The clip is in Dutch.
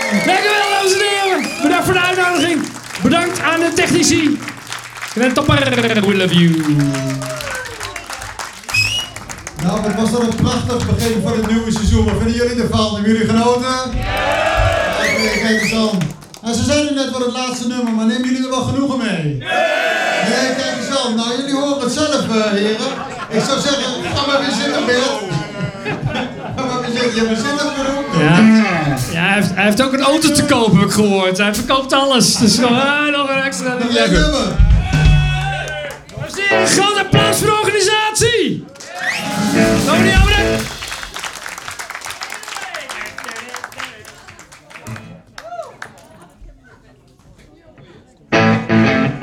Dankjewel, dames en heren. Bedankt voor de uitnodiging. Bedankt aan de technici. En topper, we love you. Nou, het was dan een prachtig begin van het nieuwe seizoen. Wat vinden jullie ervan? Hebben jullie genoten? Ja! Kijk eens aan. Nou, ze zeiden net wat het laatste nummer, maar nemen jullie er wel genoegen mee? Nee, kijk eens aan. Nou, jullie horen het zelf, heren. Ik zou zeggen, ga maar weer zitten, Bert. Ga maar weer zitten. Je hebt er zin op genoeg. Ja, hij heeft ook een auto te kopen, heb ik gehoord. Hij verkoopt alles. Dus nog een extra. Nog een nummer. Dames en heren, een groot applaus voor de organisatie.